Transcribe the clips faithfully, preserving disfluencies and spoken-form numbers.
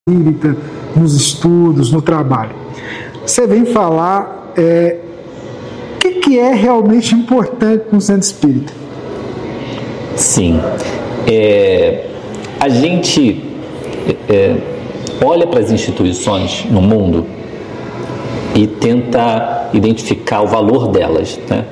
espírita, nos estudos, no trabalho. Você vem falar é, o que, que é realmente importante no centro espírita. Sim. É, a gente é, olha para as instituições no mundo e tenta identificar o valor delas, né?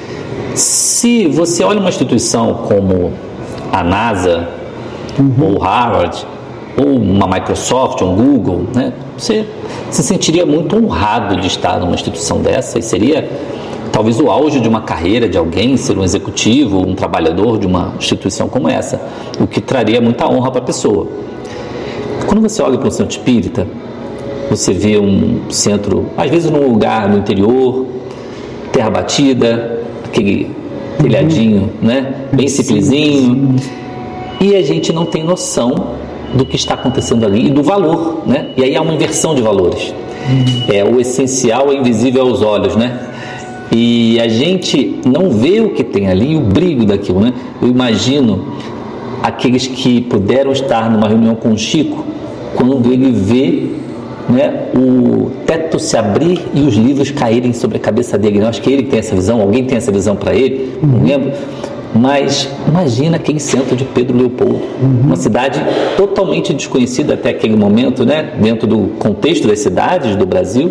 Se você olha uma instituição como a NASA, uhum. ou Harvard, ou uma Microsoft, ou um Google, né? Você se sentiria muito honrado de estar numa instituição dessa, e seria talvez o auge de uma carreira de alguém, ser um executivo, um trabalhador de uma instituição como essa, o que traria muita honra para a pessoa. Quando você olha para um centro espírita, você vê um centro, às vezes num lugar no interior, terra batida, aquele telhadinho, né? Bem simplesinho, e a gente não tem noção do que está acontecendo ali e do valor, né? E aí há uma inversão de valores. É, o essencial é invisível aos olhos, né? E a gente não vê o que tem ali, o brilho daquilo, né? Eu imagino aqueles que puderam estar numa reunião com o Chico, quando ele vê, né, o teto se abrir e os livros caírem sobre a cabeça dele. Eu acho que ele tem essa visão, alguém tem essa visão para ele, não lembro. Mas imagina aquele centro de Pedro Leopoldo, uhum. uma cidade totalmente desconhecida até aquele momento, né, dentro do contexto das cidades do Brasil,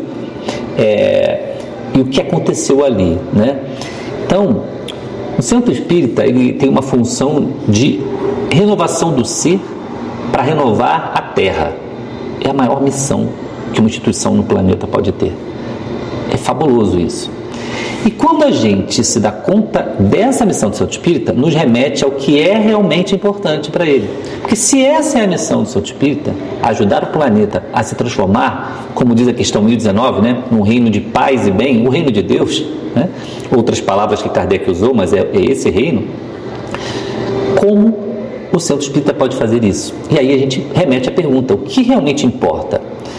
é, e o que aconteceu ali, né? Então, o centro espírita, ele tem uma função de renovação do ser para renovar a Terra. É a maior missão que uma instituição no planeta pode ter. É fabuloso isso. E quando a gente se dá conta dessa missão do centro espírita, nos remete ao que é realmente importante para ele. Porque se essa é a missão do centro espírita, ajudar o planeta a se transformar, como diz a questão mil e dezenove, né, num reino de paz e bem, o reino de Deus, né, outras palavras que Kardec usou, mas é, é esse reino, como o centro espírita pode fazer isso? E aí a gente remete à pergunta, o que realmente importa?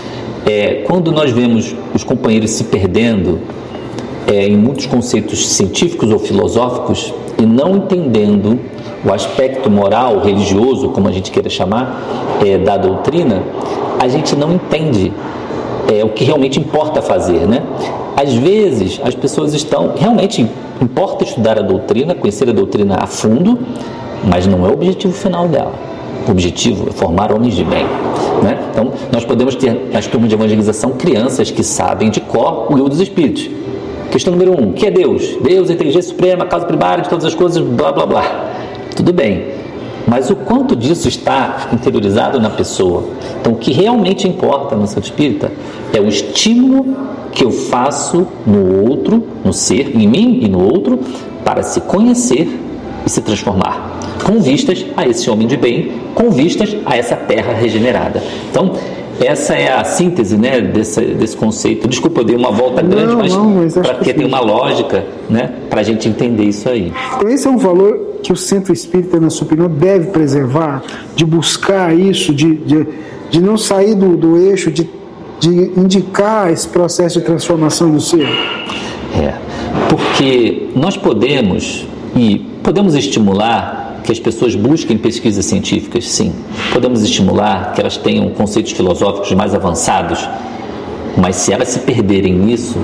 É, quando nós vemos os companheiros se perdendo É, em muitos conceitos científicos ou filosóficos e não entendendo o aspecto moral, religioso, como a gente queira chamar, é, da doutrina, a gente não entende é, o que realmente importa fazer, né? Às vezes as pessoas estão, realmente importa estudar a doutrina, conhecer a doutrina a fundo, mas não é o objetivo final dela. O objetivo é formar homens de bem, né? Então nós podemos ter nas turmas de evangelização crianças que sabem de cor o livro dos Espíritos. Questão número um, o que é Deus? Deus é a inteligência suprema, a causa primária de todas as coisas, blá, blá, blá. Tudo bem, mas o quanto disso está interiorizado na pessoa? Então, o que realmente importa no centro espírita é o estímulo que eu faço no outro, no ser, em mim e no outro, para se conhecer e se transformar, com vistas a esse homem de bem, com vistas a essa terra regenerada. Então, essa é a síntese, né, desse, desse conceito. Desculpa, eu dei uma volta grande, não, mas, mas porque tem uma lógica, né, para a gente entender isso aí. Então esse é um valor que o centro espírita, na sua opinião, deve preservar, de buscar isso, de, de, de não sair do, do eixo, de, de indicar esse processo de transformação do ser? É, porque nós podemos, e podemos estimular que as pessoas busquem pesquisas científicas, sim. Podemos estimular que elas tenham conceitos filosóficos mais avançados, mas se elas se perderem nisso,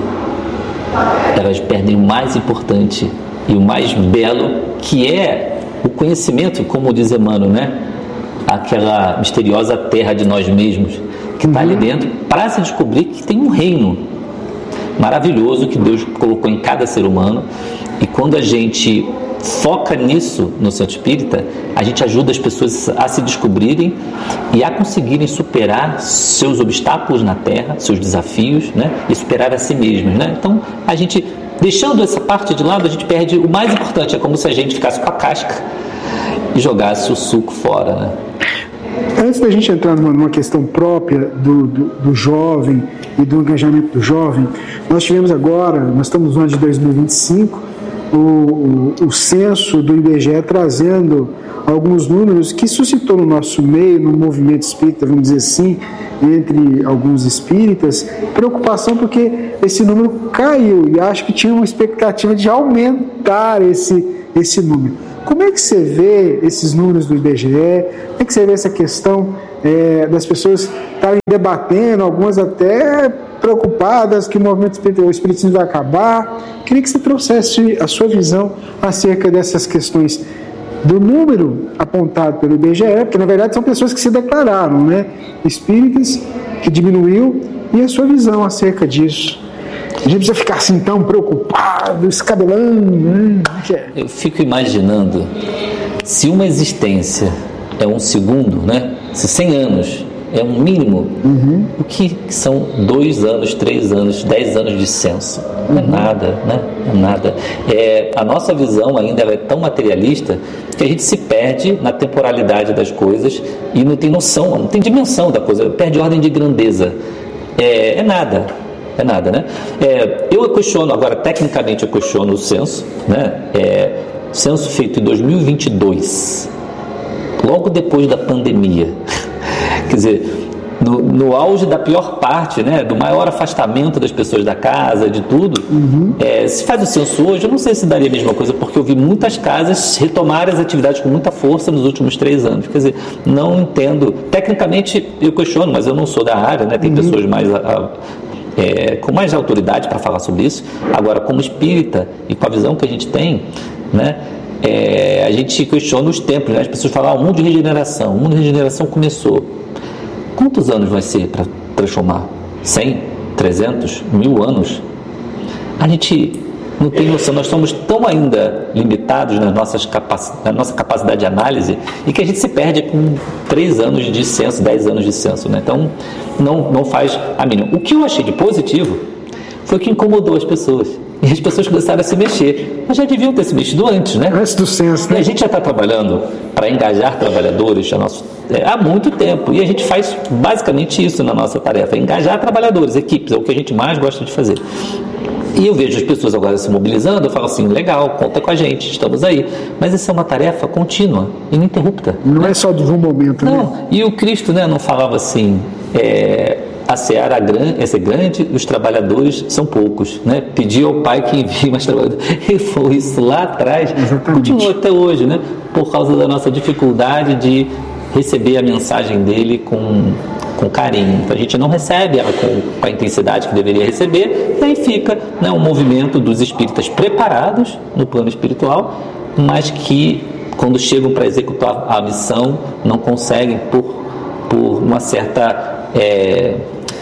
elas perdem o mais importante e o mais belo, que é o conhecimento, como diz Emmanuel, né? Aquela misteriosa terra de nós mesmos, que está ali dentro, para se descobrir que tem um reino maravilhoso que Deus colocou em cada ser humano. E quando a gente foca nisso no centro espírita, a gente ajuda as pessoas a se descobrirem e a conseguirem superar seus obstáculos na Terra, seus desafios, né? E superar a si mesmos, né? Então, a gente, deixando essa parte de lado, a gente perde o mais importante. É como se a gente ficasse com a casca e jogasse o suco fora, né? Antes da gente entrar numa, numa questão própria do, do, do jovem e do engajamento do jovem, nós tivemos agora, nós estamos no ano de dois mil e vinte e cinco, O, o, o censo do I B G E trazendo alguns números que suscitou no nosso meio, no movimento espírita, vamos dizer assim, entre alguns espíritas, preocupação porque esse número caiu e acho que tinha uma expectativa de aumentar esse, esse número. Como é que você vê esses números do I B G E? Como é que você vê essa questão é, das pessoas estarem debatendo, algumas até preocupadas que o movimento espírita, o espiritismo vai acabar. Queria que você trouxesse a sua visão acerca dessas questões do número apontado pelo I B G E, porque na verdade são pessoas que se declararam, né, espíritas, que diminuiu, e a sua visão acerca disso. A gente precisa ficar assim tão preocupado, escabelando, né? Eu fico imaginando, se uma existência é um segundo, né? Se cem anos é um mínimo, uhum. o que são dois anos, três anos, dez anos de censo? Não é nada, né? Não é nada. É, a nossa visão ainda ela é tão materialista que a gente se perde na temporalidade das coisas e não tem noção, não tem dimensão da coisa, perde ordem de grandeza. É, é nada, é nada, né? É, eu questiono, agora tecnicamente eu questiono o censo, né? É, censo feito em dois mil e vinte e dois, logo depois da pandemia. Quer dizer, no, no auge da pior parte, né, do maior afastamento das pessoas da casa, de tudo, uhum. é, se faz o censo hoje, eu não sei se daria a mesma coisa, porque eu vi muitas casas retomarem as atividades com muita força nos últimos três anos. Quer dizer, não entendo. Tecnicamente, eu questiono, mas eu não sou da área, né, tem uhum. pessoas mais... A, a, é, com mais autoridade para falar sobre isso. Agora, como espírita e com a visão que a gente tem, né, é, a gente questiona os tempos, né? As pessoas falam, ah, o mundo de regeneração, o mundo de regeneração começou. Quantos anos vai ser para transformar? cem, trezentos, mil anos? A gente não tem noção, nós somos tão ainda limitados nas nossas capac... na nossa capacidade de análise e que a gente se perde com três anos de censo, dez anos de censo, né? Então não, não faz a mínima. O que eu achei de positivo foi que incomodou as pessoas. E as pessoas começaram a se mexer. Mas já deviam ter se mexido antes, né? Antes do censo, né? E a gente já está trabalhando para engajar trabalhadores nosso, é, há muito tempo. E a gente faz basicamente isso na nossa tarefa, engajar trabalhadores, equipes, é o que a gente mais gosta de fazer. E eu vejo as pessoas agora se mobilizando, eu falo assim, legal, conta com a gente, estamos aí. Mas essa é uma tarefa contínua, ininterrupta. Não né? é só de um momento, não. né? E o Cristo, né, não falava assim... É, a seara é grande, os trabalhadores são poucos, né? Pedir ao Pai que envie mais trabalhadores. E foi isso lá atrás, exatamente. Continua até hoje, né? Por causa da nossa dificuldade de receber a mensagem dele com, com carinho. Então a gente não recebe ela com, com a intensidade que deveria receber, e aí fica, né, um movimento dos espíritas preparados no plano espiritual, mas que quando chegam para executar a missão não conseguem por, por uma certa... É,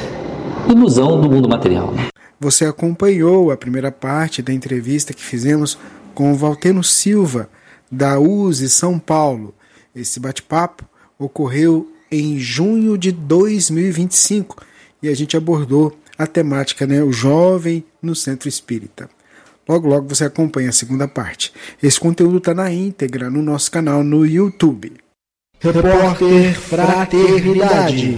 ilusão do mundo material. Você acompanhou a primeira parte da entrevista que fizemos com o Valteno Silva, da U S E São Paulo. Esse bate-papo ocorreu em junho de dois mil e vinte e cinco e a gente abordou a temática, né, o jovem no centro espírita. Logo, logo você acompanha a segunda parte. Esse conteúdo está na íntegra no nosso canal no YouTube. Repórter Fraternidade.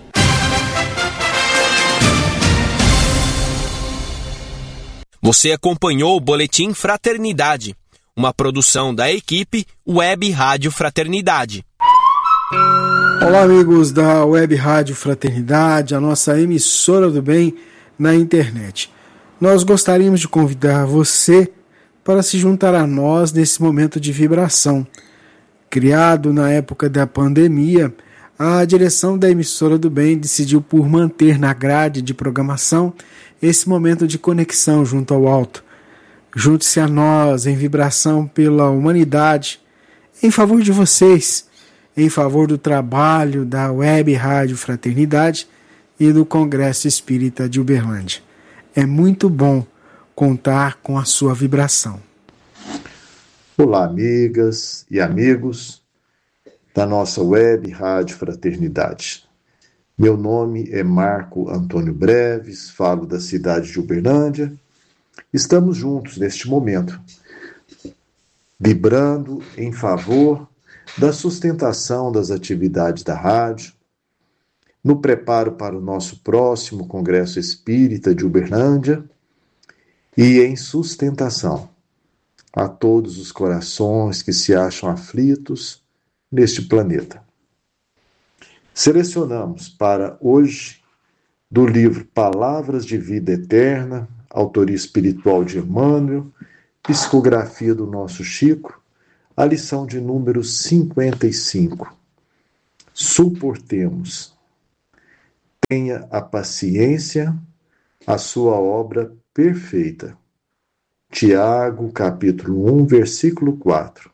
Você acompanhou o Boletim Fraternidade, uma produção da equipe Web Rádio Fraternidade. Olá, amigos da Web Rádio Fraternidade, a nossa emissora do bem na internet. Nós gostaríamos de convidar você para se juntar a nós nesse momento de vibração. Criado na época da pandemia, a direção da emissora do bem decidiu por manter na grade de programação esse momento de conexão junto ao alto. Junte-se a nós em vibração pela humanidade, em favor de vocês, em favor do trabalho da Web Rádio Fraternidade e do Congresso Espírita de Uberlândia. É muito bom contar com a sua vibração. Olá, amigas e amigos da nossa Web Rádio Fraternidade. Meu nome é Marco Antônio Breves, falo da cidade de Uberlândia. Estamos juntos neste momento, vibrando em favor da sustentação das atividades da rádio, no preparo para o nosso próximo Congresso Espírita de Uberlândia e em sustentação a todos os corações que se acham aflitos neste planeta. Selecionamos para hoje, do livro Palavras de Vida Eterna, autoria espiritual de Emmanuel, psicografia do nosso Chico, a lição de número cinquenta e cinco. suportemos. Tenha a paciência, a sua obra perfeita. Tiago, capítulo um, versículo quatro.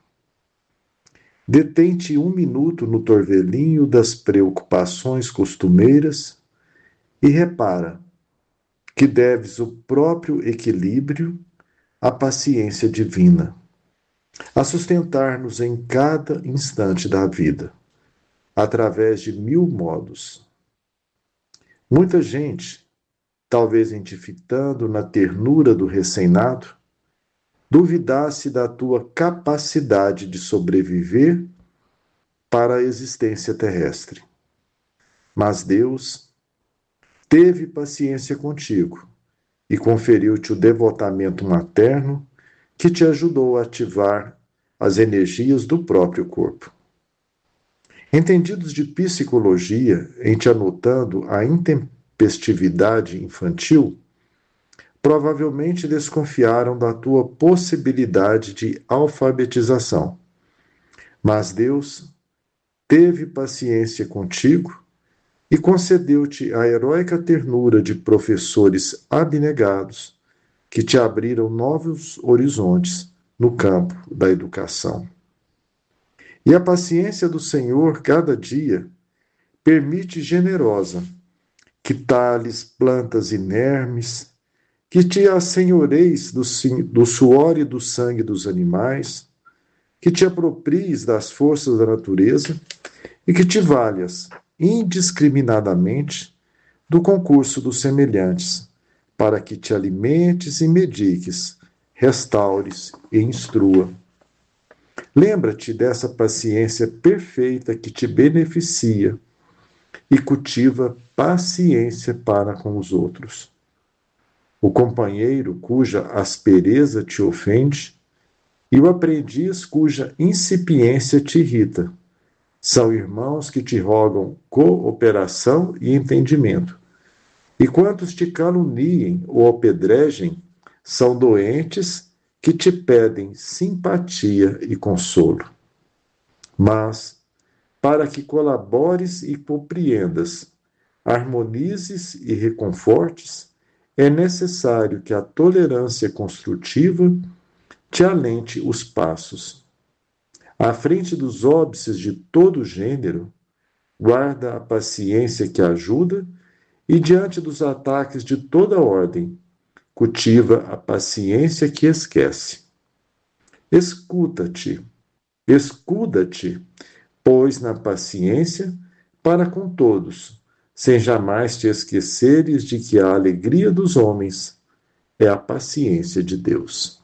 Detente um minuto no torvelinho das preocupações costumeiras e repara que deves o próprio equilíbrio à paciência divina, a sustentar-nos em cada instante da vida, através de mil modos. Muita gente, talvez identificando na ternura do recém-nato, duvidasse da tua capacidade de sobreviver para a existência terrestre. Mas Deus teve paciência contigo e conferiu-te o devotamento materno que te ajudou a ativar as energias do próprio corpo. Entendidos de psicologia, em te anotando a intempestividade infantil, provavelmente desconfiaram da tua possibilidade de alfabetização. Mas Deus teve paciência contigo e concedeu-te a heróica ternura de professores abnegados que te abriram novos horizontes no campo da educação. E a paciência do Senhor, cada dia, permite generosa que tales plantas inermes, que te assenhoreis do, do suor e do sangue dos animais, que te apropries das forças da natureza e que te valhas indiscriminadamente do concurso dos semelhantes, para que te alimentes e mediques, restaures e instrua. Lembra-te dessa paciência perfeita que te beneficia e cultiva paciência para com os outros. O companheiro cuja aspereza te ofende e o aprendiz cuja incipiência te irrita são irmãos que te rogam cooperação e entendimento. E quantos te caluniem ou apedrejem são doentes que te pedem simpatia e consolo. Mas, para que colabores e compreendas, harmonizes e reconfortes, é necessário que a tolerância construtiva te alente os passos. À frente dos óbices de todo gênero, guarda a paciência que ajuda e, diante dos ataques de toda ordem, cultiva a paciência que esquece. Escuta-te, escuda-te, pois, na paciência para com todos, sem jamais te esqueceres de que a alegria dos homens é a paciência de Deus.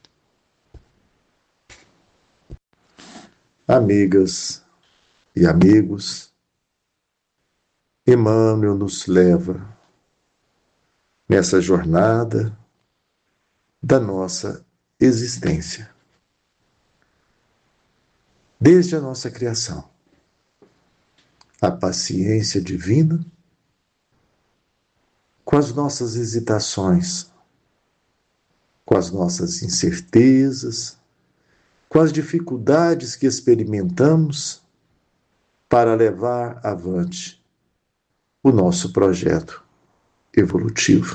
Amigas e amigos, Emmanuel nos leva nessa jornada da nossa existência, desde a nossa criação. A paciência divina, com as nossas hesitações, com as nossas incertezas, com as dificuldades que experimentamos para levar avante o nosso projeto evolutivo.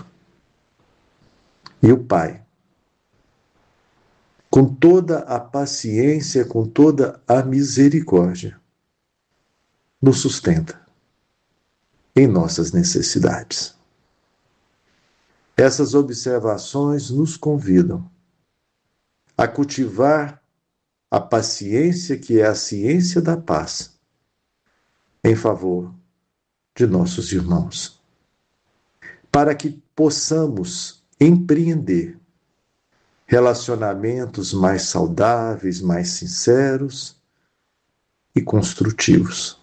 E o Pai, com toda a paciência, com toda a misericórdia, nos sustenta em nossas necessidades. Essas observações nos convidam a cultivar a paciência que é a ciência da paz em favor de nossos irmãos, para que possamos empreender relacionamentos mais saudáveis, mais sinceros e construtivos.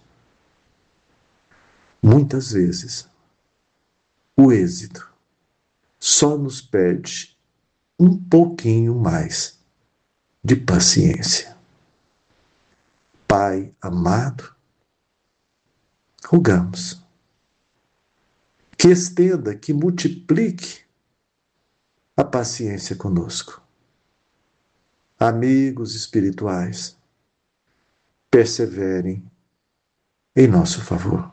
Muitas vezes, o êxito só nos pede um pouquinho mais de paciência. Pai amado, rogamos que estenda, que multiplique a paciência conosco. Amigos espirituais, perseverem em nosso favor.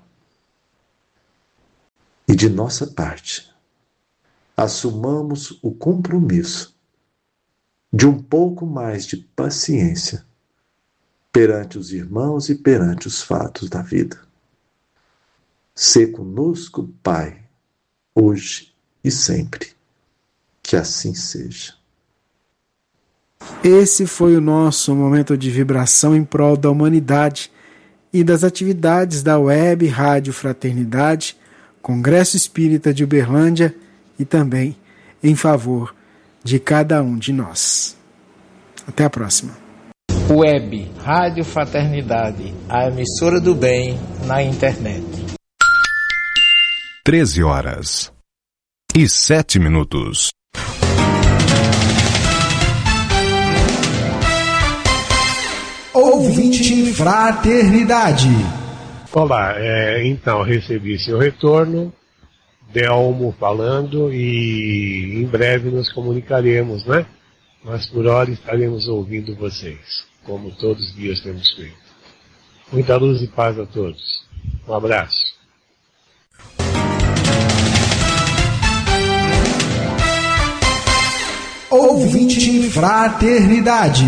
E de nossa parte, assumamos o compromisso de um pouco mais de paciência perante os irmãos e perante os fatos da vida. Sê conosco, Pai, hoje e sempre. Que assim seja. Esse foi o nosso momento de vibração em prol da humanidade e das atividades da Web Rádio Fraternidade, Congresso Espírita de Uberlândia e também em favor de cada um de nós. Até a próxima. Web Rádio Fraternidade, a emissora do bem na internet. treze horas e sete minutos. Ouvinte Fraternidade. Olá, é, então recebi seu retorno, Delmo falando, e em breve nos comunicaremos, né? Mas por hora estaremos ouvindo vocês, como todos os dias temos feito. Muita luz e paz a todos. Um abraço. Ouvinte Fraternidade.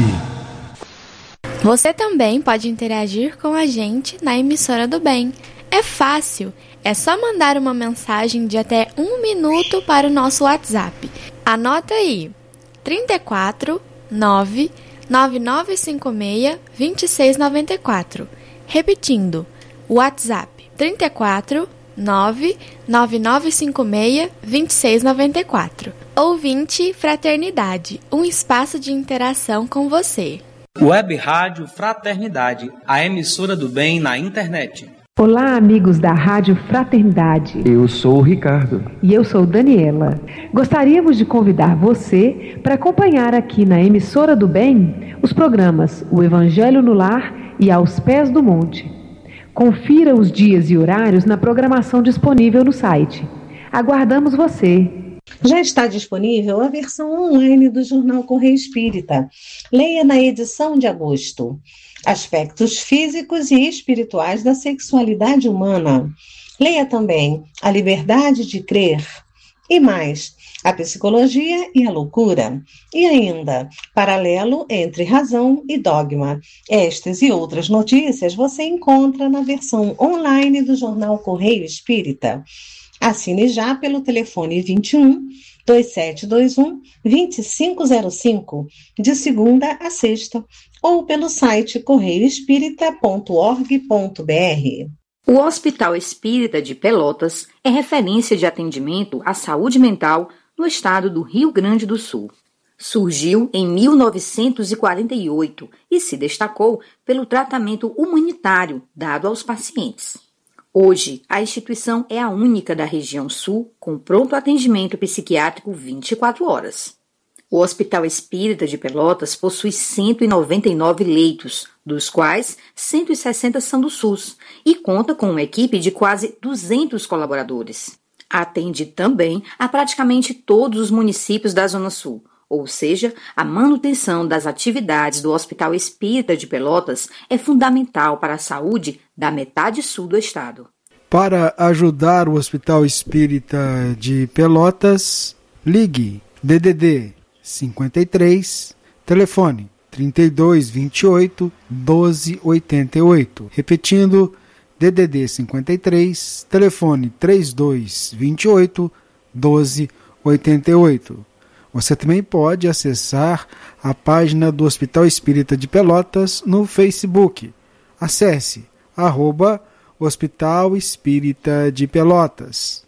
Você também pode interagir com a gente na emissora do bem. É fácil, é só mandar uma mensagem de até um minuto para o nosso WhatsApp. Anota aí, trinta e quatro, nove, nove nove cinco seis, dois seis nove quatro. Repetindo, WhatsApp trinta e quatro, nove, nove nove cinco seis, dois seis nove quatro. Ouvinte Fraternidade, um espaço de interação com você. Web Rádio Fraternidade, a emissora do bem na internet. Olá, amigos da Rádio Fraternidade. Eu sou o Ricardo. E eu sou Daniela. Gostaríamos de convidar você para acompanhar aqui na emissora do bem os programas O Evangelho no Lar e Aos Pés do Monte. Confira os dias e horários na programação disponível no site. Aguardamos você. Já está disponível a versão online do Jornal Correio Espírita. Leia na edição de agosto. Aspectos físicos e espirituais da sexualidade humana. Leia também A Liberdade de Crer. E mais, a psicologia e a loucura. E ainda, paralelo entre razão e dogma. Estas e outras notícias você encontra na versão online do Jornal Correio Espírita. Assine já pelo telefone vinte e um, dois sete dois um, dois cinco zero cinco, de segunda a sexta, ou pelo site correio espírita ponto org ponto br. O Hospital Espírita de Pelotas é referência de atendimento à saúde mental no estado do Rio Grande do Sul. Surgiu em mil novecentos e quarenta e oito e se destacou pelo tratamento humanitário dado aos pacientes. Hoje, a instituição é a única da região sul com pronto atendimento psiquiátrico vinte e quatro horas. O Hospital Espírita de Pelotas possui cento e noventa e nove leitos, dos quais cento e sessenta são do SUS, e conta com uma equipe de quase duzentos colaboradores. Atende também a praticamente todos os municípios da Zona Sul, ou seja, a manutenção das atividades do Hospital Espírita de Pelotas é fundamental para a saúde da metade sul do estado. Para ajudar o Hospital Espírita de Pelotas, ligue D D D cinquenta e três, telefone trinta e dois, vinte e oito, doze, oitenta e oito. Repetindo, D D D cinquenta e três, telefone trinta e dois, vinte e oito, doze, oitenta e oito. Você também pode acessar a página do Hospital Espírita de Pelotas no Facebook. Acesse arroba Hospital Espírita de Pelotas.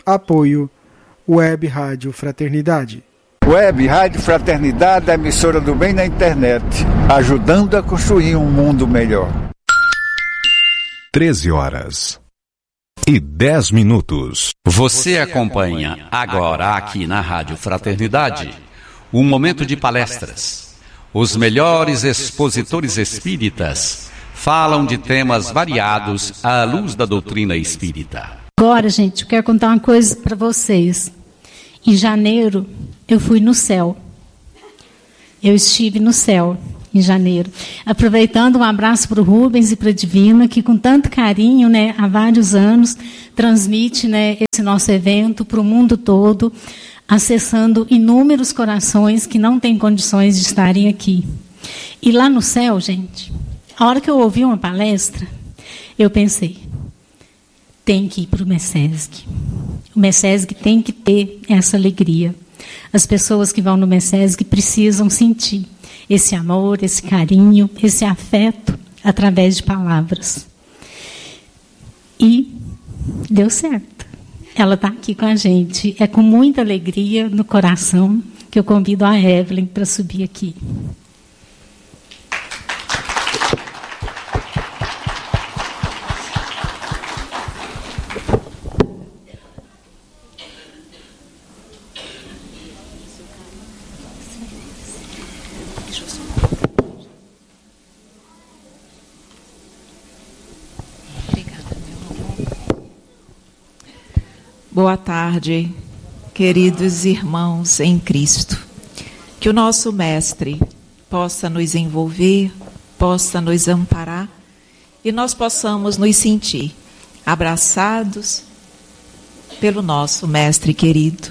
Apoio Web Rádio Fraternidade. Web Rádio Fraternidade, a emissora do bem na internet, ajudando a construir um mundo melhor. treze horas e dez minutos. Você acompanha agora aqui na Rádio Fraternidade um momento de palestras. Os melhores expositores espíritas falam de temas variados à luz da doutrina espírita. Agora, gente, eu quero contar uma coisa para vocês. Em janeiro, eu fui no céu. Eu estive no céu. em janeiro. Aproveitando, um abraço para o Rubens e para a Divina, que com tanto carinho, né, há vários anos, transmite, né, esse nosso evento para o mundo todo, acessando inúmeros corações que não têm condições de estarem aqui. E lá no céu, gente, a hora que eu ouvi uma palestra, eu pensei, tem que ir para o MESESG. O MESESG tem que ter essa alegria. As pessoas que vão no MESESG precisam sentir esse amor, esse carinho, esse afeto através de palavras. E deu certo. Ela está aqui com a gente. É com muita alegria no coração que eu convido a Evelyn para subir aqui. Boa tarde, queridos irmãos em Cristo. Que o nosso Mestre possa nos envolver, possa nos amparar e nós possamos nos sentir abraçados pelo nosso Mestre querido.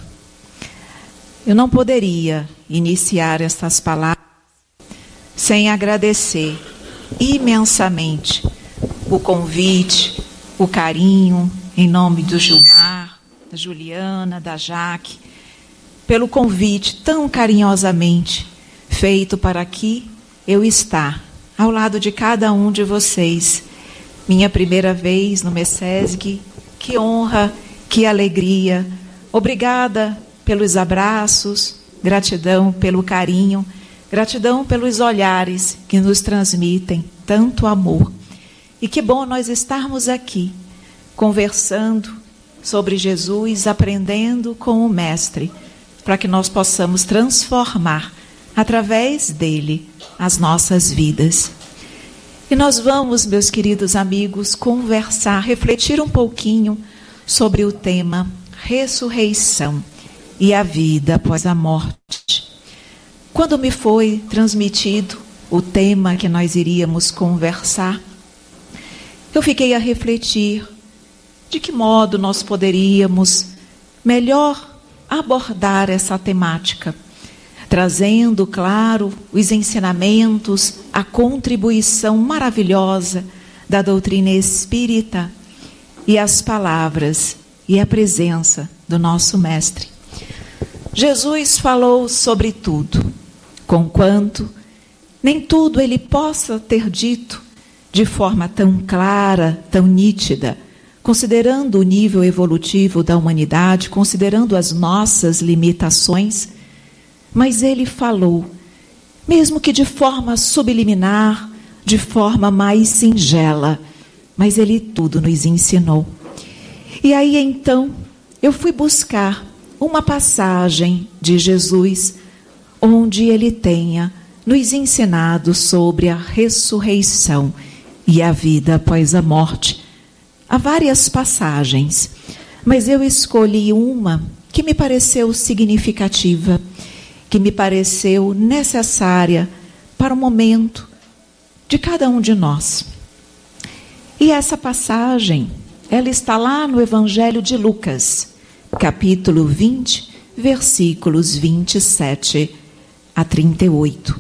Eu não poderia iniciar estas palavras sem agradecer imensamente o convite, o carinho, em nome do Gilmar, da Juliana, da Jaque, pelo convite tão carinhosamente feito para aqui eu estar ao lado de cada um de vocês. Minha primeira vez no MESESG, que honra, que alegria. Obrigada pelos abraços, gratidão pelo carinho, gratidão pelos olhares que nos transmitem tanto amor. E que bom nós estarmos aqui, conversando sobre Jesus, aprendendo com o Mestre, para que nós possamos transformar, através dele, as nossas vidas. E nós vamos, meus queridos amigos, conversar, refletir um pouquinho sobre o tema ressurreição e a vida após a morte. Quando me foi transmitido o tema que nós iríamos conversar, eu fiquei a refletir de que modo nós poderíamos melhor abordar essa temática, trazendo, claro, os ensinamentos, a contribuição maravilhosa da doutrina espírita e as palavras e a presença do nosso Mestre. Jesus falou sobre tudo, conquanto nem tudo ele possa ter dito de forma tão clara, tão nítida, considerando o nível evolutivo da humanidade, considerando as nossas limitações, mas ele falou, mesmo que de forma subliminar, de forma mais singela, mas ele tudo nos ensinou. E aí então, eu fui buscar uma passagem de Jesus, onde ele tenha nos ensinado sobre a ressurreição e a vida após a morte. Há várias passagens, mas eu escolhi uma que me pareceu significativa, que me pareceu necessária para o momento de cada um de nós. E essa passagem, ela está lá no Evangelho de Lucas, capítulo vinte, versículos vinte e sete a trinta e oito.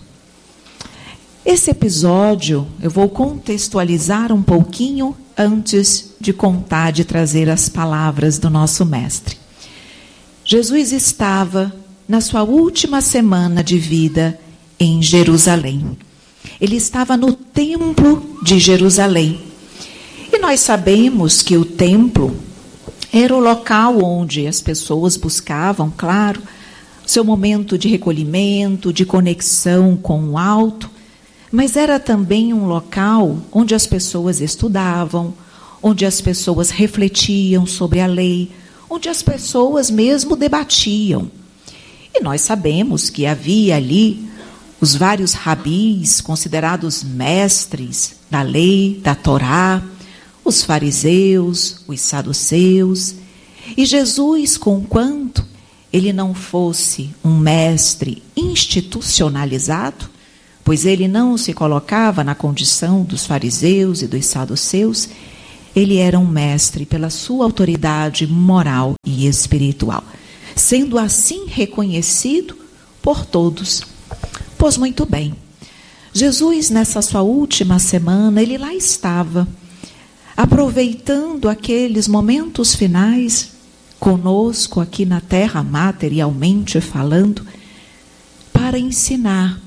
Esse episódio eu vou contextualizar um pouquinho antes de contar, de trazer as palavras do nosso Mestre. Jesus estava na sua última semana de vida em Jerusalém. Ele estava no templo de Jerusalém. E nós sabemos que o templo era o local onde as pessoas buscavam, claro, seu momento de recolhimento, de conexão com o alto, mas era também um local onde as pessoas estudavam, onde as pessoas refletiam sobre a lei, onde as pessoas mesmo debatiam. E nós sabemos que havia ali os vários rabis, considerados mestres da lei, da Torá, os fariseus, os saduceus. E Jesus, conquanto ele não fosse um mestre institucionalizado, pois ele não se colocava na condição dos fariseus e dos saduceus. Ele era um mestre pela sua autoridade moral e espiritual, sendo assim reconhecido por todos. Pois muito bem, Jesus, nessa sua última semana, ele lá estava, aproveitando aqueles momentos finais conosco aqui na terra, materialmente falando, para ensinar,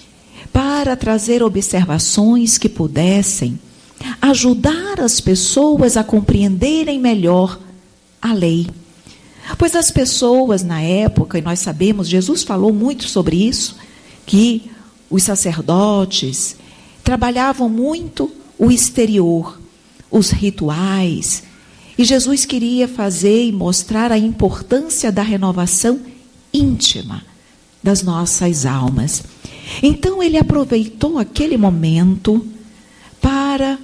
para trazer observações que pudessem ajudar as pessoas a compreenderem melhor a lei. Pois as pessoas na época, e nós sabemos, Jesus falou muito sobre isso, que os sacerdotes trabalhavam muito o exterior, os rituais, e Jesus queria fazer e mostrar a importância da renovação íntima das nossas almas. Então ele aproveitou aquele momento para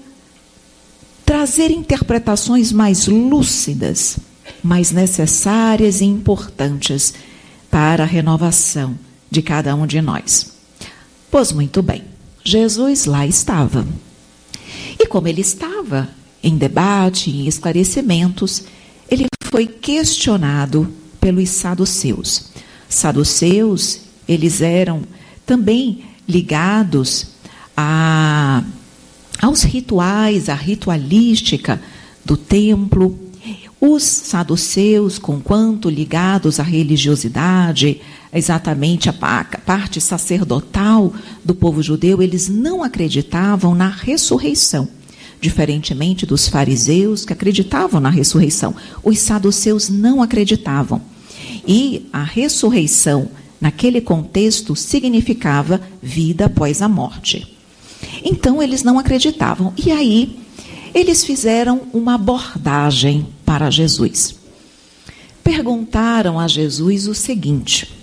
trazer interpretações mais lúcidas, mais necessárias e importantes para a renovação de cada um de nós. Pois muito bem, Jesus lá estava. E como ele estava em debate, em esclarecimentos, ele foi questionado pelos saduceus. Saduceus, eles eram também ligados a, aos rituais, à ritualística do templo. Os saduceus, conquanto ligados à religiosidade, exatamente a parte sacerdotal do povo judeu, eles não acreditavam na ressurreição. Diferentemente dos fariseus, que acreditavam na ressurreição, os saduceus não acreditavam. E a ressurreição, naquele contexto, significava vida após a morte. Então, eles não acreditavam. E aí, eles fizeram uma abordagem para Jesus. Perguntaram a Jesus o seguinte: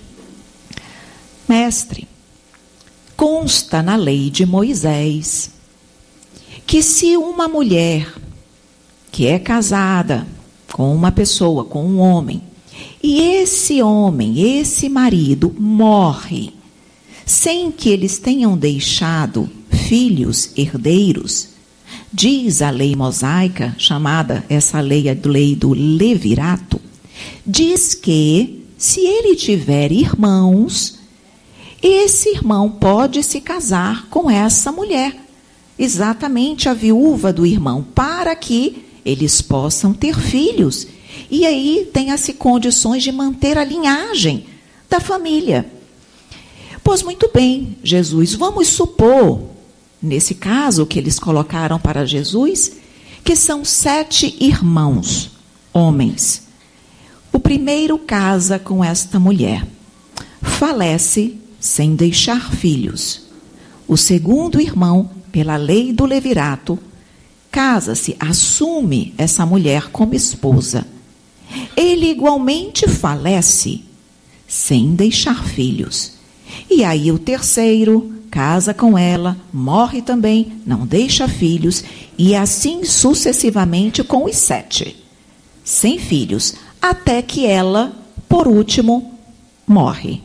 Mestre, consta na lei de Moisés que se uma mulher que é casada com uma pessoa, com um homem, e esse homem, esse marido, morre sem que eles tenham deixado filhos herdeiros, diz a lei mosaica, chamada essa lei, a lei do levirato, diz que se ele tiver irmãos, esse irmão pode se casar com essa mulher, exatamente a viúva do irmão, para que eles possam ter filhos. E aí tenha-se condições de manter a linhagem da família. Pois muito bem, Jesus, vamos supor, nesse caso que eles colocaram para Jesus, que são sete irmãos, homens. O primeiro casa com esta mulher, falece sem deixar filhos. O segundo irmão, pela lei do levirato, casa-se, assume essa mulher como esposa. Ele igualmente falece, sem deixar filhos. E aí o terceiro casa com ela, morre também, não deixa filhos, e assim sucessivamente com os sete, sem filhos, até que ela, por último, morre.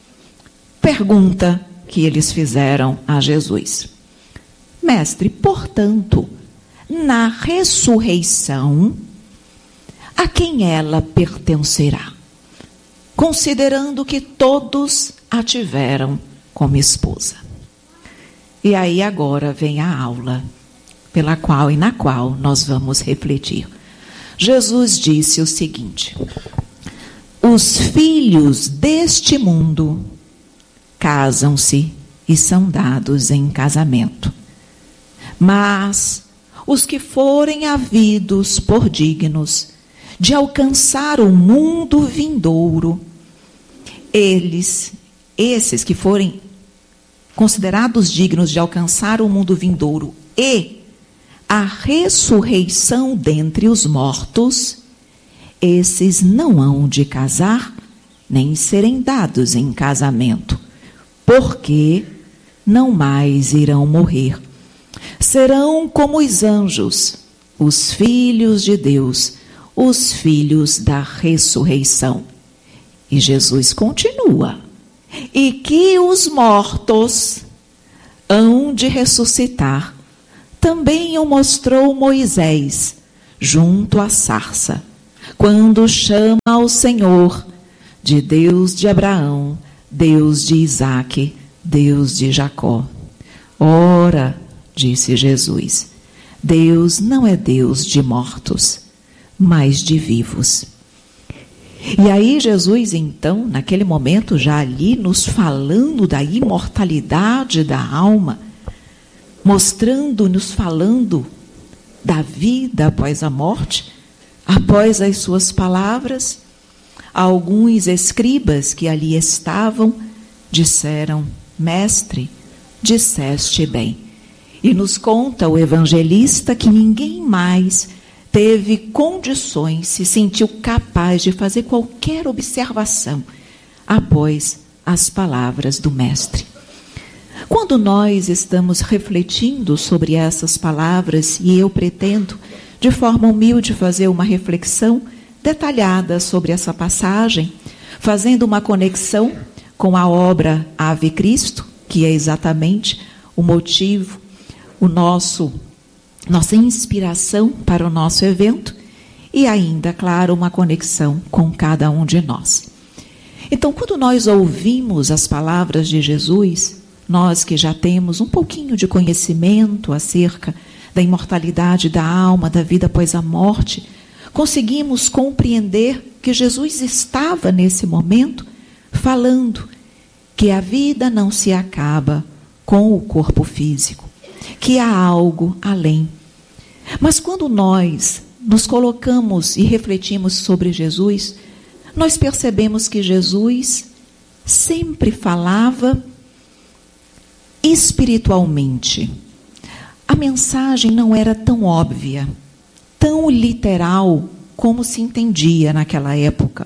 Pergunta que eles fizeram a Jesus: Mestre, portanto, na ressurreição, a quem ela pertencerá? Considerando que todos a tiveram como esposa. E aí agora vem a aula, pela qual e na qual nós vamos refletir. Jesus disse o seguinte: os filhos deste mundo casam-se e são dados em casamento. Mas os que forem havidos por dignos de alcançar o mundo vindouro, eles, esses que forem considerados dignos de alcançar o mundo vindouro e a ressurreição dentre os mortos, esses não hão de casar, nem serem dados em casamento, porque não mais irão morrer. Serão como os anjos, os filhos de Deus, os filhos da ressurreição. E Jesus continua: e que os mortos hão de ressuscitar. Também o mostrou Moisés, junto à sarça, quando chama ao Senhor, de Deus de Abraão, Deus de Isaque, Deus de Jacó. Ora, disse Jesus, Deus não é Deus de mortos, mas de vivos. E aí Jesus, então, naquele momento, já ali nos falando da imortalidade da alma, mostrando, nos falando da vida após a morte, após as suas palavras, alguns escribas que ali estavam disseram, mestre, disseste bem. E nos conta o evangelista que ninguém mais teve condições, se sentiu capaz de fazer qualquer observação após as palavras do mestre. Quando nós estamos refletindo sobre essas palavras, e eu pretendo, de forma humilde, fazer uma reflexão detalhada sobre essa passagem, fazendo uma conexão com a obra Ave Cristo, que é exatamente o motivo, o nosso, nossa inspiração para o nosso evento, e ainda, claro, uma conexão com cada um de nós. Então, quando nós ouvimos as palavras de Jesus, nós que já temos um pouquinho de conhecimento acerca da imortalidade da alma, da vida após a morte, conseguimos compreender que Jesus estava nesse momento falando que a vida não se acaba com o corpo físico, que há algo além. Mas quando nós nos colocamos e refletimos sobre Jesus, nós percebemos que Jesus sempre falava espiritualmente. A mensagem não era tão óbvia, tão literal como se entendia naquela época.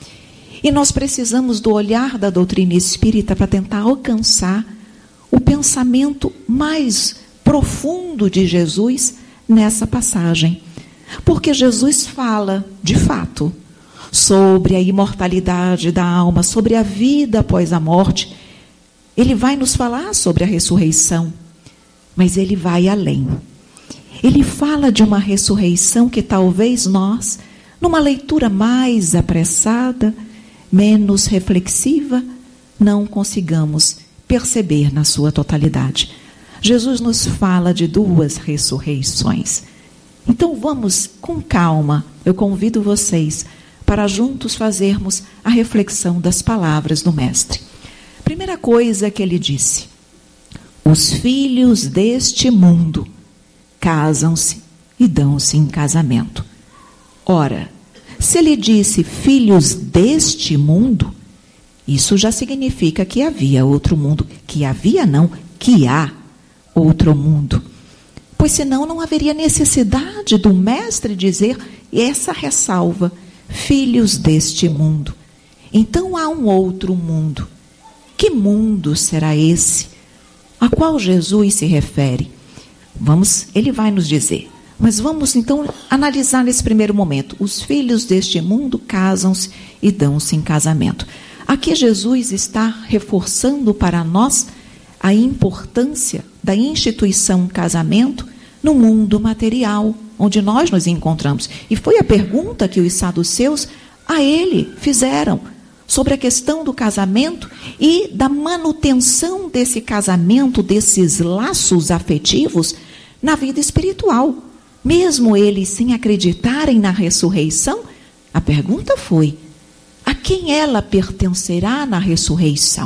E nós precisamos do olhar da doutrina espírita para tentar alcançar o pensamento mais profundo de Jesus nessa passagem. Porque Jesus fala, de fato, sobre a imortalidade da alma, sobre a vida após a morte. Ele vai nos falar sobre a ressurreição, mas ele vai além. Ele fala de uma ressurreição que talvez nós, numa leitura mais apressada, menos reflexiva, não consigamos perceber na sua totalidade. Jesus nos fala de duas ressurreições. Então vamos com calma, eu convido vocês para juntos fazermos a reflexão das palavras do Mestre. Primeira coisa que ele disse: os filhos deste mundo casam-se e dão-se em casamento. Ora, se ele disse filhos deste mundo, isso já significa que havia outro mundo. Que havia não, que há outro mundo. Pois senão não haveria necessidade do mestre dizer essa ressalva, filhos deste mundo. Então há um outro mundo. Que mundo será esse a qual Jesus se refere? Vamos, ele vai nos dizer. Mas vamos então analisar nesse primeiro momento. Os filhos deste mundo casam-se e dão-se em casamento. Aqui Jesus está reforçando para nós a importância da instituição casamento no mundo material, onde nós nos encontramos. E foi a pergunta que os saduceus a ele fizeram sobre a questão do casamento e da manutenção desse casamento, desses laços afetivos na vida espiritual. Mesmo eles sem acreditarem na ressurreição, a pergunta foi: a quem ela pertencerá na ressurreição?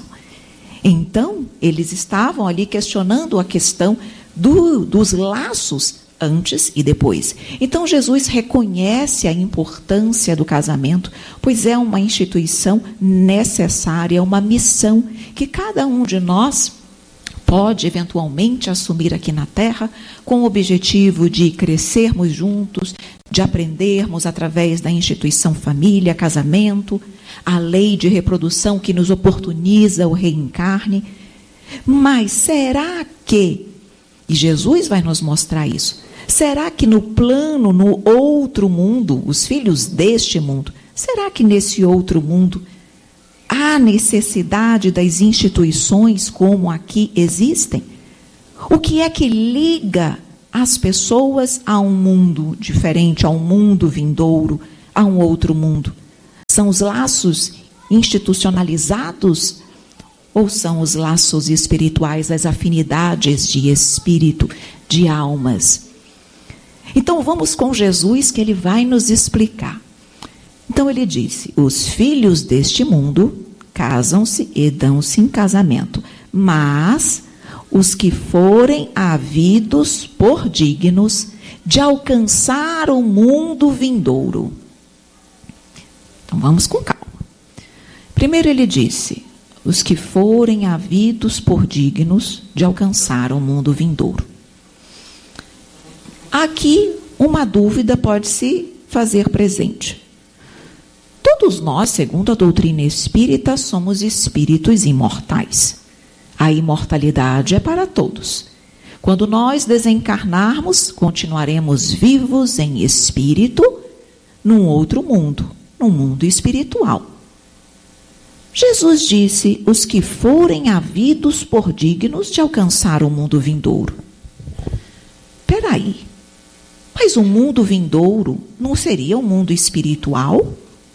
Então, eles estavam ali questionando a questão do, dos laços antes e depois. Então, Jesus reconhece a importância do casamento, pois é uma instituição necessária, uma missão que cada um de nós pode eventualmente assumir aqui na Terra, com o objetivo de crescermos juntos, de aprendermos através da instituição família, casamento, a lei de reprodução que nos oportuniza o reencarne. Mas será que, e Jesus vai nos mostrar isso, será que no plano, no outro mundo, os filhos deste mundo, será que nesse outro mundo há necessidade das instituições como aqui existem? O que é que liga as pessoas a um mundo diferente, a um mundo vindouro, a um outro mundo? São os laços institucionalizados ou são os laços espirituais, as afinidades de espírito, de almas? Então vamos com Jesus, que ele vai nos explicar. Então ele disse: os filhos deste mundo casam-se e dão-se em casamento, mas os que forem havidos por dignos de alcançar o mundo vindouro. Então vamos com calma. Primeiro ele disse: os que forem havidos por dignos de alcançar o mundo vindouro. Aqui uma dúvida pode se fazer presente. Todos nós, segundo a doutrina espírita, somos espíritos imortais. A imortalidade é para todos. Quando nós desencarnarmos, continuaremos vivos em espírito num outro mundo, num mundo espiritual. Jesus disse: os que forem havidos por dignos de alcançar o mundo vindouro. Espera aí, mas o mundo vindouro não seria um mundo espiritual?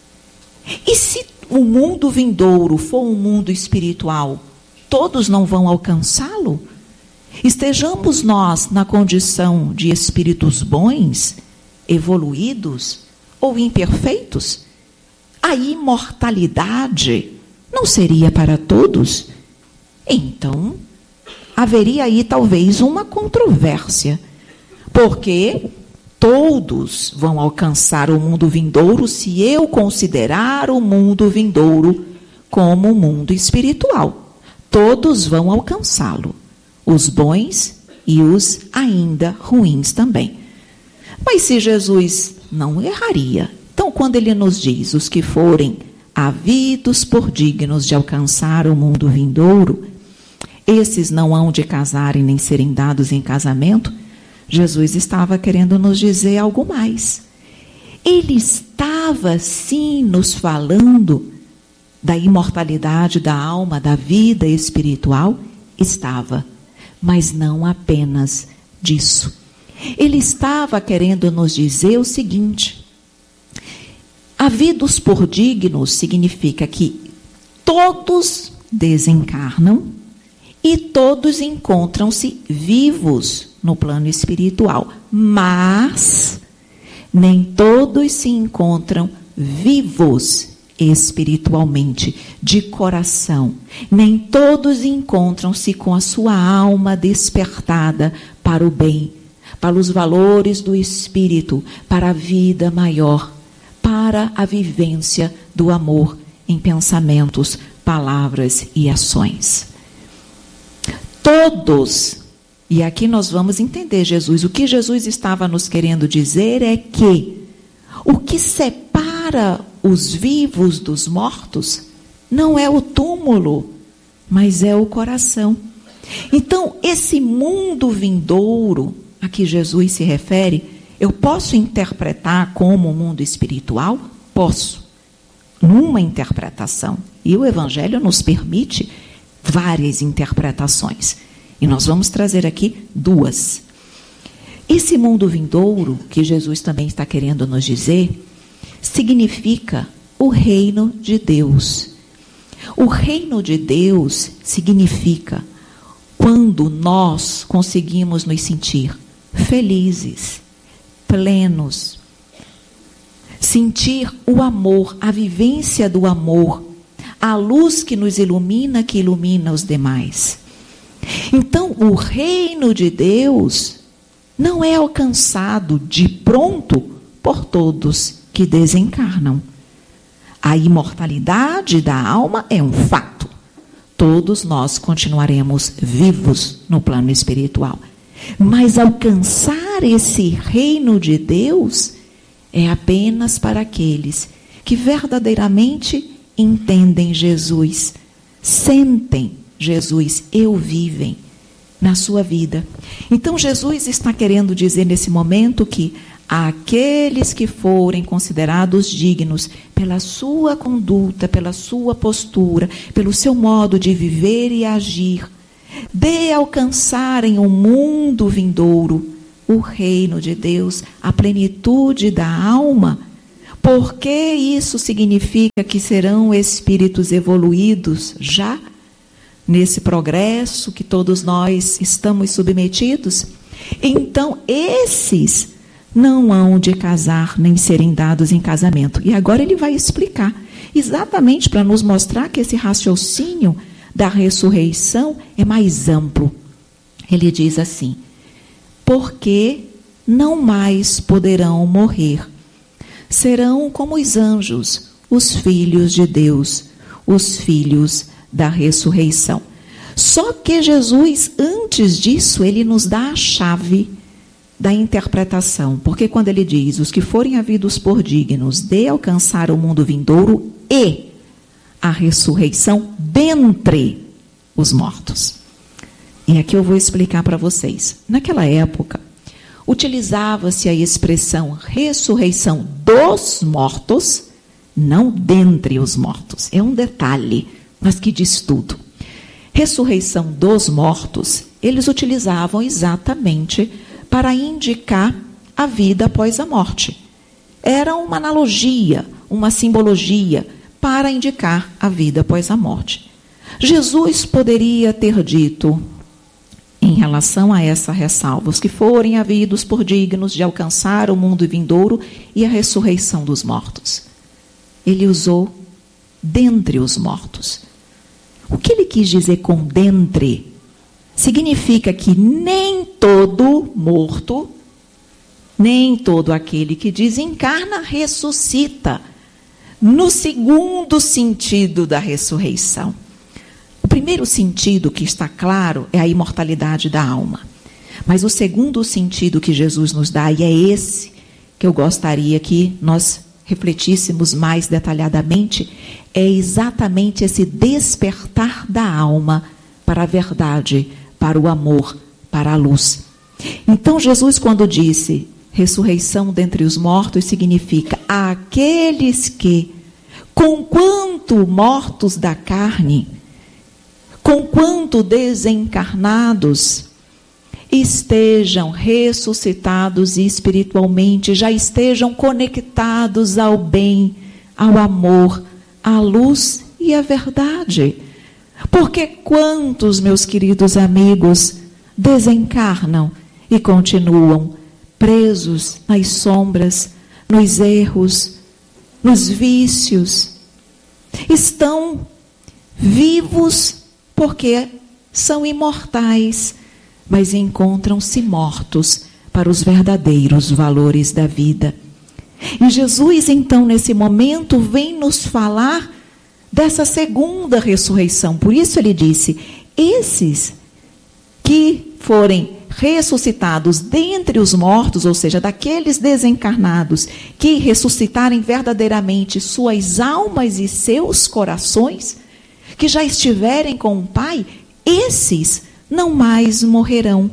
E se o mundo vindouro for um mundo espiritual, todos não vão alcançá-lo? Estejamos nós na condição de espíritos bons, evoluídos ou imperfeitos, a imortalidade não seria para todos? Então, haveria aí talvez uma controvérsia, porque todos vão alcançar o mundo vindouro se eu considerar o mundo vindouro como um mundo espiritual. Todos vão alcançá-lo, os bons e os ainda ruins também. Mas se Jesus não erraria, então quando ele nos diz: os que forem havidos por dignos de alcançar o mundo vindouro, esses não hão de casar e nem serem dados em casamento, Jesus estava querendo nos dizer algo mais. Ele estava, sim, nos falando da imortalidade da alma, da vida espiritual? Estava, mas não apenas disso. Ele estava querendo nos dizer o seguinte: havidos por dignos significa que todos desencarnam e todos encontram-se vivos no plano espiritual, mas nem todos se encontram vivos espiritualmente, de coração. Nem todos encontram-se com a sua alma despertada para o bem, para os valores do espírito, para a vida maior, para a vivência do amor em pensamentos, palavras e ações. Todos. E aqui nós vamos entender Jesus. O que Jesus estava nos querendo dizer é que o que separa os vivos dos mortos não é o túmulo, mas é o coração. Então, esse mundo vindouro a que Jesus se refere, eu posso interpretar como um mundo espiritual? Posso. Numa interpretação. E o Evangelho nos permite várias interpretações. E nós vamos trazer aqui duas. Esse mundo vindouro, que Jesus também está querendo nos dizer, significa o reino de Deus. O reino de Deus significa quando nós conseguimos nos sentir felizes, plenos, sentir o amor, a vivência do amor, a luz que nos ilumina, que ilumina os demais. Então, o reino de Deus não é alcançado de pronto por todos que desencarnam. A imortalidade da alma é um fato. Todos nós continuaremos vivos no plano espiritual. Mas alcançar esse reino de Deus é apenas para aqueles que verdadeiramente entendem Jesus, sentem Jesus e o vivem na sua vida. Então Jesus está querendo dizer nesse momento que aqueles que forem considerados dignos pela sua conduta, pela sua postura, pelo seu modo de viver e agir, de alcançarem o mundo vindouro, o reino de Deus, a plenitude da alma, porque isso significa que serão espíritos evoluídos já nesse progresso que todos nós estamos submetidos. Então, esses não hão de casar nem serem dados em casamento. E agora ele vai explicar, exatamente para nos mostrar que esse raciocínio da ressurreição é mais amplo. Ele diz assim: porque não mais poderão morrer, serão como os anjos, os filhos de Deus, os filhos da ressurreição. Só que Jesus, antes disso, ele nos dá a chave da interpretação, porque quando ele diz, os que forem havidos por dignos de alcançar o mundo vindouro e a ressurreição dentre os mortos. E aqui eu vou explicar para vocês. Naquela época, utilizava-se a expressão ressurreição dos mortos, não dentre os mortos. É um detalhe, mas que diz tudo. Ressurreição dos mortos, eles utilizavam exatamente para indicar a vida após a morte. Era uma analogia, uma simbologia para indicar a vida após a morte. Jesus poderia ter dito, em relação a essa ressalva, os que forem havidos por dignos de alcançar o mundo vindouro e a ressurreição dos mortos. Ele usou dentre os mortos. O que ele quis dizer com dentre? Significa que nem todo morto, nem todo aquele que desencarna ressuscita, no segundo sentido da ressurreição. O primeiro sentido que está claro é a imortalidade da alma. Mas o segundo sentido que Jesus nos dá, e é esse que eu gostaria que nós refletíssemos mais detalhadamente, é exatamente esse despertar da alma para a verdade, para o amor, para a luz. Então Jesus, quando disse ressurreição dentre os mortos, significa aqueles que, conquanto mortos da carne, conquanto desencarnados, estejam ressuscitados espiritualmente, já estejam conectados ao bem, ao amor, à luz e à verdade. Porque quantos, meus queridos amigos, desencarnam e continuam presos nas sombras, nos erros, nos vícios, estão vivos porque são imortais, mas encontram-se mortos para os verdadeiros valores da vida. E Jesus, então, nesse momento, vem nos falar dessa segunda ressurreição. Por isso ele disse, esses que forem ressuscitados dentre os mortos, ou seja, daqueles desencarnados que ressuscitarem verdadeiramente suas almas e seus corações, que já estiverem com o Pai, esses não mais morrerão.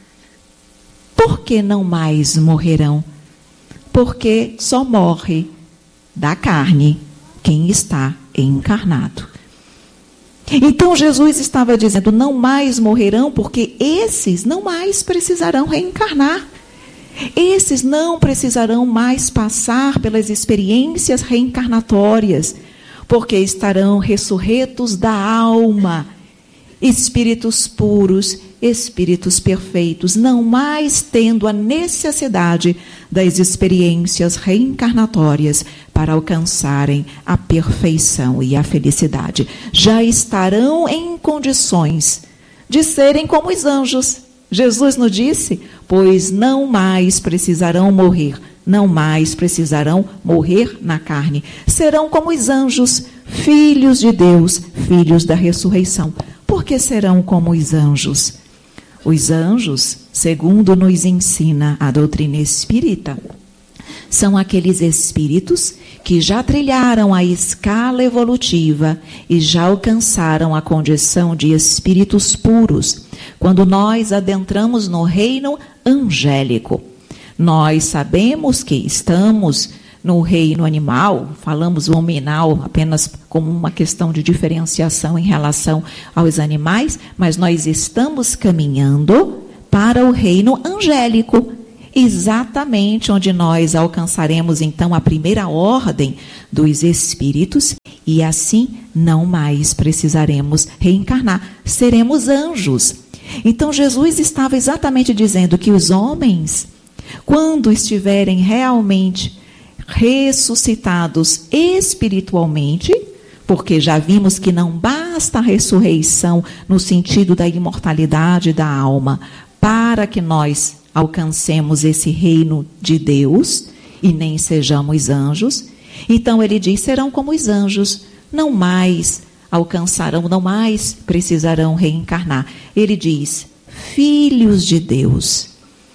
Por que não mais morrerão? Porque só morre da carne quem está encarnado. Então Jesus estava dizendo, não mais morrerão, porque esses não mais precisarão reencarnar. Esses não precisarão mais passar pelas experiências reencarnatórias, porque estarão ressurretos da alma, espíritos puros, espíritos perfeitos, não mais tendo a necessidade das experiências reencarnatórias para alcançarem a perfeição e a felicidade. Já estarão em condições de serem como os anjos. Jesus nos disse, pois não mais precisarão morrer, não mais precisarão morrer na carne. Serão como os anjos, filhos de Deus, filhos da ressurreição. Por que serão como os anjos? Os anjos, segundo nos ensina a doutrina espírita, são aqueles espíritos que já trilharam a escala evolutiva e já alcançaram a condição de espíritos puros. Quando nós adentramos no reino angélico, nós sabemos que estamos no reino animal, falamos o hominal apenas como uma questão de diferenciação em relação aos animais, mas nós estamos caminhando para o reino angélico, exatamente onde nós alcançaremos então a primeira ordem dos espíritos e assim não mais precisaremos reencarnar, seremos anjos. Então Jesus estava exatamente dizendo que os homens, quando estiverem realmente ressuscitados espiritualmente, porque já vimos que não basta a ressurreição no sentido da imortalidade da alma, para que nós alcancemos esse reino de Deus e nem sejamos anjos. Então ele diz, serão como os anjos, não mais alcançarão, não mais precisarão reencarnar. Ele diz, filhos de Deus.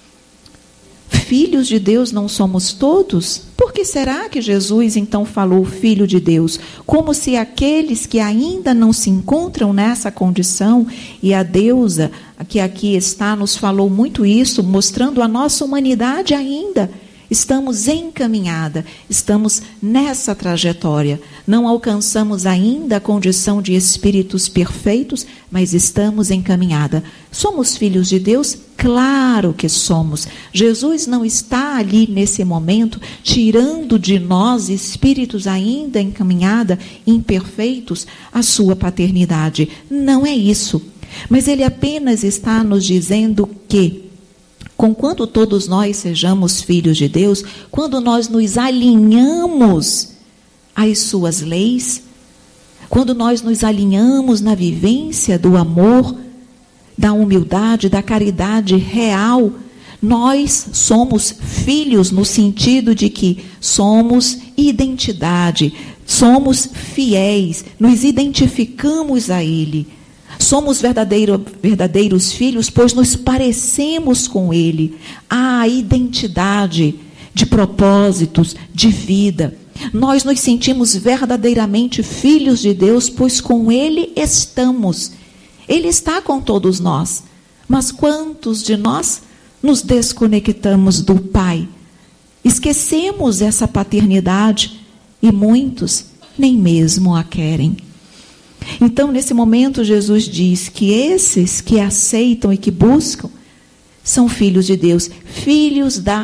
Filhos de Deus não somos todos? Por que será que Jesus então falou filho de Deus? Como se aqueles que ainda não se encontram nessa condição, e a deusa que aqui está nos falou muito isso, mostrando a nossa humanidade ainda. Estamos encaminhada, estamos nessa trajetória. Não alcançamos ainda a condição de espíritos perfeitos, mas estamos encaminhada. Somos filhos de Deus? Claro que somos. Jesus não está ali nesse momento tirando de nós, espíritos ainda encaminhada, imperfeitos, a sua paternidade. Não é isso. Mas ele apenas está nos dizendo que, conquanto todos nós sejamos filhos de Deus, quando nós nos alinhamos às suas leis, quando nós nos alinhamos na vivência do amor, da humildade, da caridade real, nós somos filhos no sentido de que somos identidade, somos fiéis, nos identificamos a Ele. Somos verdadeiro, verdadeiros filhos, pois nos parecemos com Ele. Há identidade de propósitos, de vida. Nós nos sentimos verdadeiramente filhos de Deus, pois com Ele estamos. Ele está com todos nós. Mas quantos de nós nos desconectamos do Pai? Esquecemos essa paternidade e muitos nem mesmo a querem. Então, nesse momento, Jesus diz que esses que aceitam e que buscam são filhos de Deus, filhos da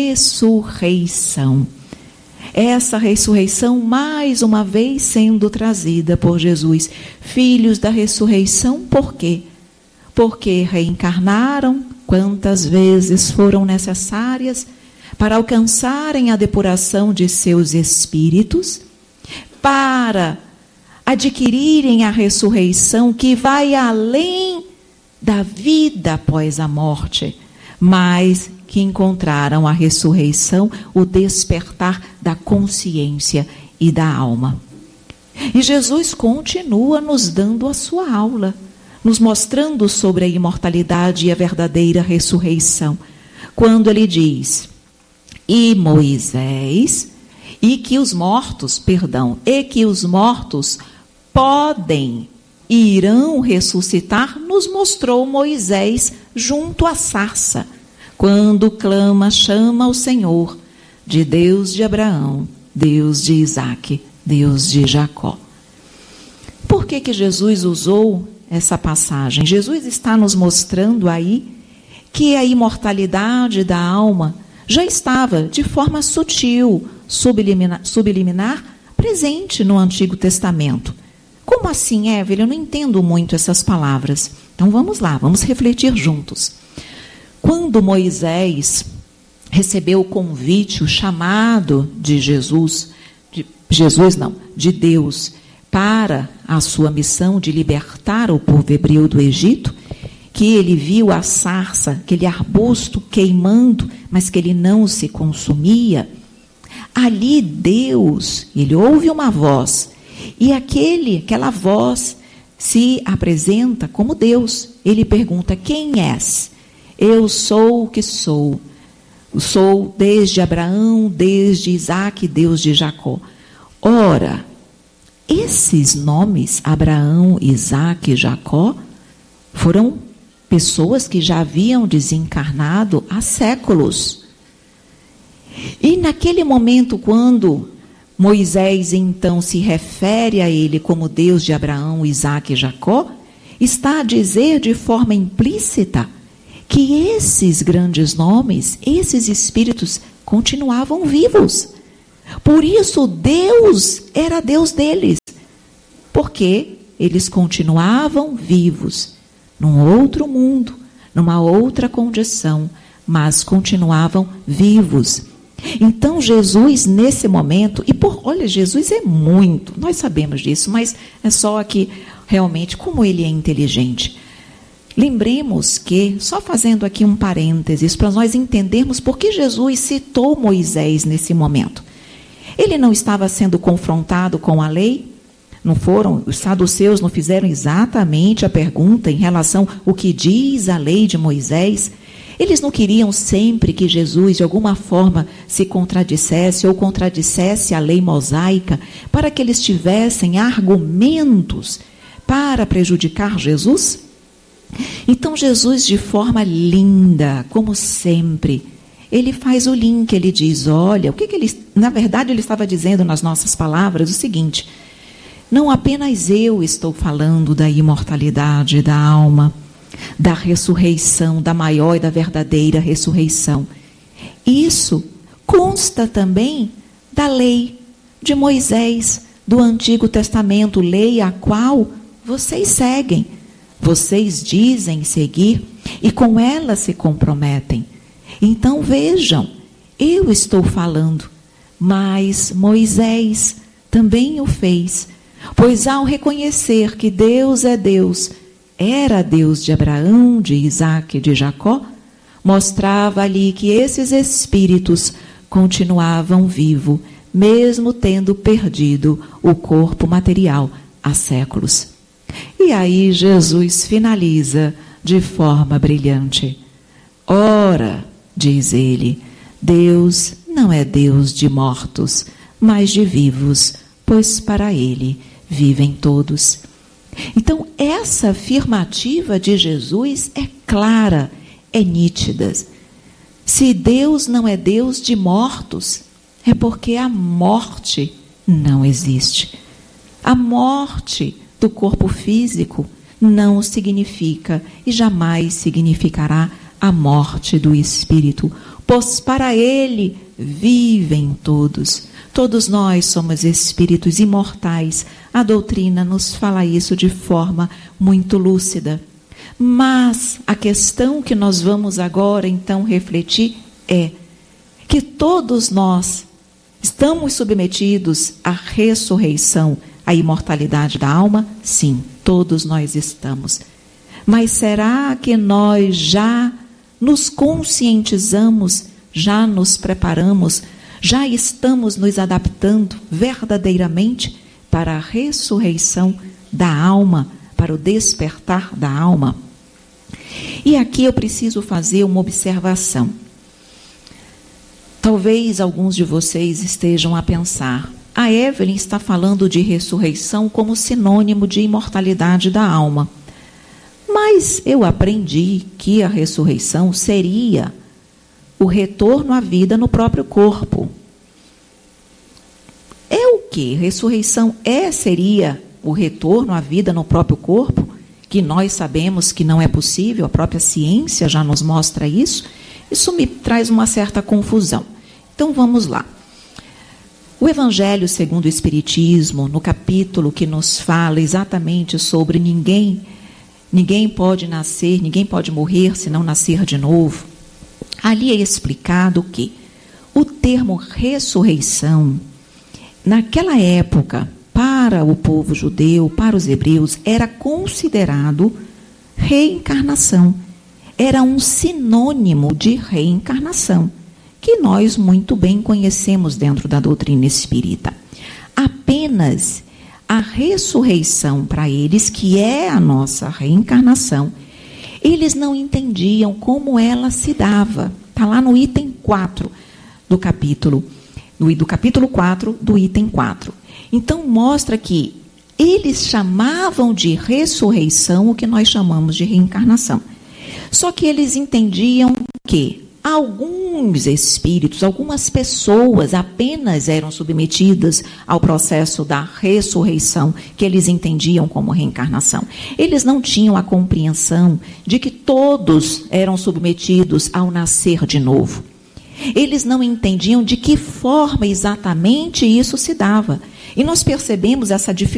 ressurreição. Essa ressurreição, mais uma vez, sendo trazida por Jesus. Filhos da ressurreição, por quê? Porque reencarnaram quantas vezes foram necessárias para alcançarem a depuração de seus espíritos, para adquirirem a ressurreição que vai além da vida após a morte, mas que encontraram a ressurreição, o despertar da consciência e da alma. E Jesus continua nos dando a sua aula, nos mostrando sobre a imortalidade e a verdadeira ressurreição, quando ele diz, e Moisés, e que os mortos, perdão, e que os mortos podem e irão ressuscitar, nos mostrou Moisés junto à sarça, quando clama, chama ao Senhor, de Deus de Abraão, Deus de Isaque, Deus de Jacó. Por que que Jesus usou essa passagem? Jesus está nos mostrando aí que a imortalidade da alma já estava de forma sutil, subliminar, subliminar presente no Antigo Testamento. Como assim, Evelyn? Eu não entendo muito essas palavras. Então vamos lá, vamos refletir juntos. Quando Moisés recebeu o convite, o chamado de Jesus, de Jesus não, de Deus, para a sua missão de libertar o povo hebreu do Egito, que ele viu a sarça, aquele arbusto queimando, mas que ele não se consumia, ali Deus, ele ouve uma voz, e aquele, aquela voz se apresenta como Deus. Ele pergunta, quem és? Eu sou o que sou. Sou desde Abraão, desde Isaque, Deus de Jacó. Ora, esses nomes, Abraão, Isaque e Jacó, foram pessoas que já haviam desencarnado há séculos. E naquele momento, quando Moisés então se refere a ele como Deus de Abraão, Isaque e Jacó, está a dizer de forma implícita que esses grandes nomes, esses espíritos, continuavam vivos. Por isso Deus era Deus deles, porque eles continuavam vivos, num outro mundo, numa outra condição, mas continuavam vivos. Então Jesus nesse momento, e por, olha, Jesus é muito, nós sabemos disso, mas é só que realmente como ele é inteligente. Lembremos que, só fazendo aqui um parênteses, para nós entendermos por que Jesus citou Moisés nesse momento. Ele não estava sendo confrontado com a lei? Não foram? Os saduceus não fizeram exatamente a pergunta em relação ao que diz a lei de Moisés? Eles não queriam sempre que Jesus, de alguma forma, se contradissesse ou contradissesse a lei mosaica, para que eles tivessem argumentos para prejudicar Jesus? Então Jesus, de forma linda, como sempre, ele faz o link, ele diz, olha, o que, que ele, na verdade ele estava dizendo nas nossas palavras o seguinte, não apenas eu estou falando da imortalidade da alma, da ressurreição, da maior e da verdadeira ressurreição. Isso consta também da lei de Moisés, do Antigo Testamento, lei a qual vocês seguem, vocês dizem seguir e com ela se comprometem. Então vejam, eu estou falando, mas Moisés também o fez, pois ao reconhecer que Deus é Deus, era Deus de Abraão, de Isaque e de Jacó, mostrava ali que esses espíritos continuavam vivos, mesmo tendo perdido o corpo material há séculos. E aí Jesus finaliza de forma brilhante. Ora, diz ele, Deus não é Deus de mortos, mas de vivos, pois para ele vivem todos. Então, essa afirmativa de Jesus é clara, é nítida. Se Deus não é Deus de mortos, é porque a morte não existe. A morte do corpo físico não significa e jamais significará a morte do espírito, pois para ele vivem todos. Todos nós somos espíritos imortais. A doutrina nos fala isso de forma muito lúcida. Mas a questão que nós vamos agora então refletir é que todos nós estamos submetidos à ressurreição, à imortalidade da alma? Sim, todos nós estamos. Mas será que nós já nos conscientizamos, já nos preparamos, já estamos nos adaptando verdadeiramente para a ressurreição da alma, para o despertar da alma? E aqui eu preciso fazer uma observação. Talvez alguns de vocês estejam a pensar, a Evelyn está falando de ressurreição como sinônimo de imortalidade da alma. Mas eu aprendi que a ressurreição seria o retorno à vida no próprio corpo. É o que? Ressurreição é, seria o retorno à vida no próprio corpo, que nós sabemos que não é possível, a própria ciência já nos mostra isso. Isso me traz uma certa confusão. Então vamos lá. O Evangelho segundo o Espiritismo, no capítulo que nos fala exatamente sobre ninguém, ninguém pode nascer, ninguém pode morrer se não nascer de novo, ali é explicado que o termo ressurreição, naquela época, para o povo judeu, para os hebreus, era considerado reencarnação. Era um sinônimo de reencarnação, que nós muito bem conhecemos dentro da doutrina espírita. Apenas a ressurreição para eles, que é a nossa reencarnação, eles não entendiam como ela se dava. Está lá no item quatro do capítulo, do, do capítulo quatro, do item quatro. Então, mostra que eles chamavam de ressurreição o que nós chamamos de reencarnação. Só que eles entendiam que Alguns espíritos, algumas pessoas apenas eram submetidas ao processo da ressurreição, que eles entendiam como reencarnação. Eles não tinham a compreensão de que todos eram submetidos ao nascer de novo. Eles não entendiam de que forma exatamente isso se dava. E nós percebemos essa dificuldade